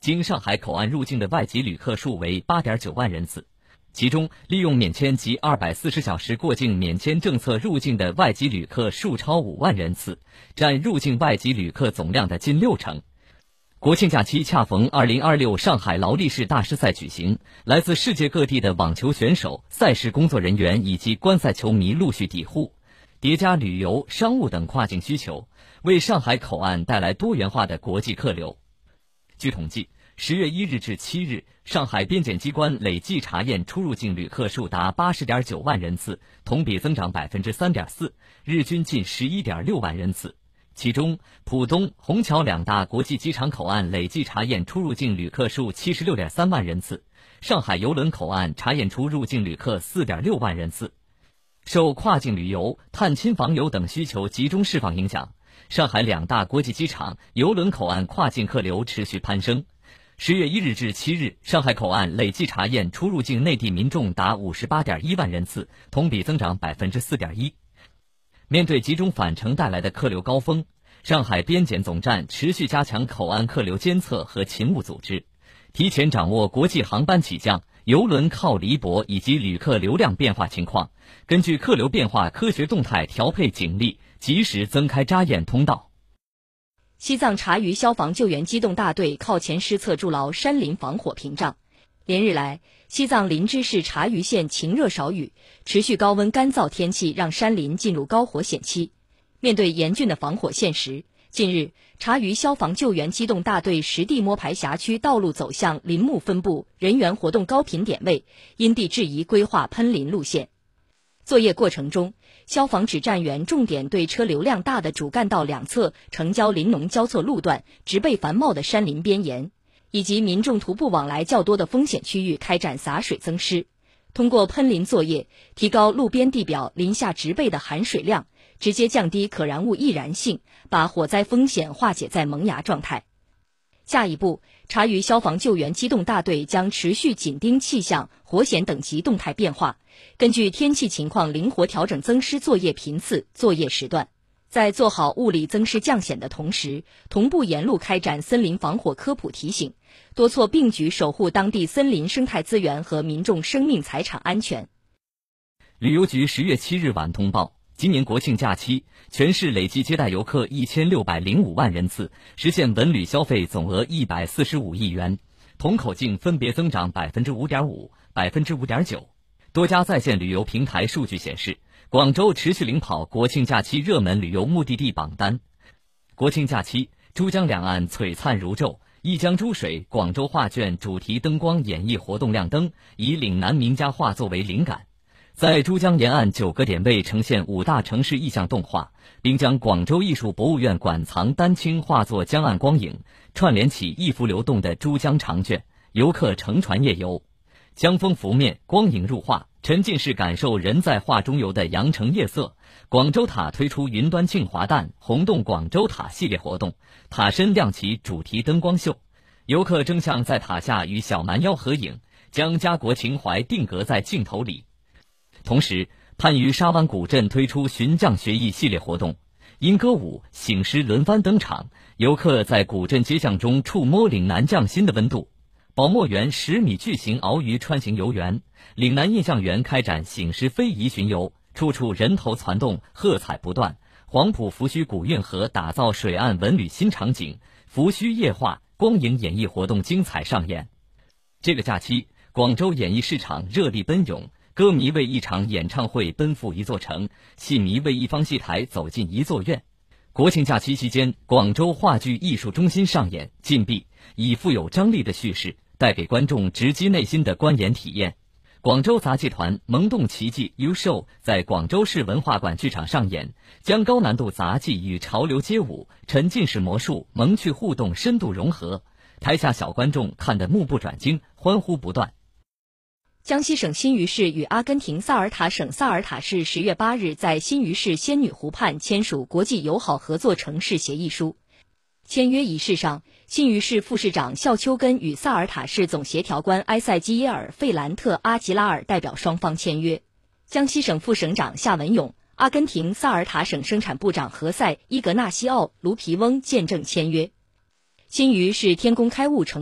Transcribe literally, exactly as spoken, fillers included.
经上海口岸入境的外籍旅客数为 八点九万人次，其中利用免签及二百四十小时过境免签政策入境的外籍旅客数超五万人次，占入境外籍旅客总量的近六成。国庆假期恰逢二零二六上海劳力士大师赛举行，来自世界各地的网球选手、赛事工作人员以及观赛球迷陆续抵沪，叠加旅游、商务等跨境需求，为上海口岸带来多元化的国际客流。据统计，十月一日至七日，上海边检机关累计查验出入境旅客数达 八十点九万人次，同比增长 百分之三点四， 日均近 十一点六万人次。其中，浦东、虹桥两大国际机场口岸累计查验出入境旅客数 七十六点三万人次，上海邮轮口岸查验出入境旅客 四点六万人次。受跨境旅游、探亲访友等需求集中释放影响，上海两大国际机场、邮轮口岸跨境客流持续攀升。十月一日至七日，上海口岸累计查验出入境内地民众达 五十八点一万人次，同比增长 百分之四点一。面对集中返程带来的客流高峰，上海边检总站持续加强口岸客流监测和勤务组织，提前掌握国际航班起降、邮轮靠离泊以及旅客流量变化情况，根据客流变化科学动态调配警力，及时增开扎验通道。 西藏察隅消防救援机动大队靠前施策筑牢山林防火屏障。连日来，西藏林芝市察隅县晴热少雨，持续高温干燥天气让山林进入高火险期。面对严峻的防火现实，近日，察隅消防救援机动大队实地摸排辖区道路走向林木分布、人员活动高频点位，因地制宜规划喷林路线。作业过程中，消防指战员重点对车流量大的主干道两侧城郊林农交错路段、植被繁茂的山林边沿，以及民众徒步往来较多的风险区域开展洒水增湿，通过喷林作业，提高路边地表林下植被的含水量，直接降低可燃物易燃性，把火灾风险化解在萌芽状态。下一步，察隅消防救援机动大队将持续紧盯气象、火险等级动态变化，根据天气情况灵活调整增湿作业频次、作业时段。在做好物理增湿降险的同时，同步沿路开展森林防火科普提醒，多措并举守护当地森林生态资源和民众生命财产安全。 旅游局十月七日晚通报，今年国庆假期，全市累计接待游客一千六百零五万人次，实现文旅消费总额一百四十五亿元，同口径分别增长 百分之五点五、百分之五点九。多家在线旅游平台数据显示，广州持续领跑国庆假期热门旅游目的地榜单。国庆假期，珠江两岸璀璨如昼，一江珠水广州画卷主题灯光演绎活动亮灯，以岭南名家画作为灵感，在珠江沿岸九个点位呈现五大城市意象动画，并将广州艺术博物院馆藏丹青画作江岸光影串联起一幅流动的珠江长卷，游客乘船夜游。江风拂面，光影入画，沉浸式感受人在画中游的羊城夜色。广州塔推出云端庆华诞红洞广州塔系列活动，塔身亮起主题灯光秀，游客争相在塔下与小蛮腰合影，将家国情怀定格在镜头里。同时，番禺沙湾古镇推出寻匠学艺系列活动，因歌舞、醒狮轮番登场，游客在古镇街巷中触摸岭南匠心的温度。宝墨园十米巨型鳌鱼穿行游园，岭南印象园开展醒狮非遗巡游，处处人头攒动，喝彩不断。黄埔福盱古运河打造水岸文旅新场景，福盱夜话光影演艺活动精彩上演。这个假期，广州演艺市场热力奔涌，歌迷为一场演唱会奔赴一座城，戏迷为一方戏台走进一座院。国庆假期期间，广州话剧艺术中心上演禁闭，以富有张力的叙事带给观众直击内心的观演体验。广州杂技团萌动奇迹 U Show 在广州市文化馆剧场上演，将高难度杂技与潮流街舞、沉浸式魔术、萌趣互动深度融合，台下小观众看得目不转睛，欢呼不断。 江西省新余市与阿根廷萨尔塔省萨尔塔市十月八日在新余市仙女湖畔签署国际友好合作城市协议书。签约仪式上，新余市副市长肖秋根与萨尔塔市总协调官埃塞基耶尔·费兰特·阿吉拉尔代表双方签约。江西省副省长夏文勇、阿根廷萨尔塔省生产部长何塞·伊格纳西奥·卢皮翁见证签约。新余是天工开物城